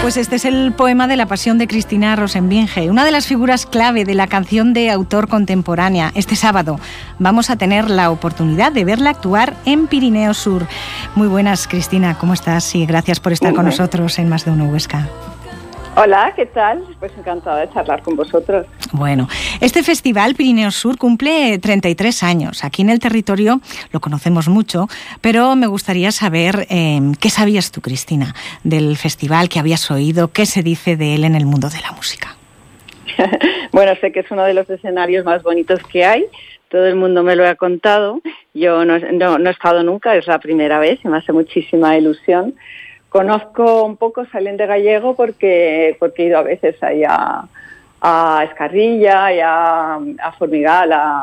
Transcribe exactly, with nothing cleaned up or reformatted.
pues este es el poema de la Pasión de Cristina Rosenbinge, una de las figuras clave de la canción de autor contemporánea. Este sábado vamos a tener la oportunidad de verla actuar en Pirineo Sur. Muy buenas, Cristina, ¿cómo estás? Y gracias por estar con nosotros en Más de Uno Huesca. Hola, ¿qué tal? Pues encantada de charlar con vosotros. Bueno, este festival Pirineo Sur cumple treinta y tres años. Aquí en el territorio lo conocemos mucho, pero me gustaría saber eh, qué sabías tú, Cristina, del festival, qué habías oído, qué se dice de él en el mundo de la música. Bueno, sé que es uno de los escenarios más bonitos que hay. Todo el mundo me lo ha contado. Yo no, no, no he estado nunca, es la primera vez y me hace muchísima ilusión. Conozco un poco Salén de Gallego porque, porque he ido a veces ahí a, a Escarrilla y a, a Formigal, a,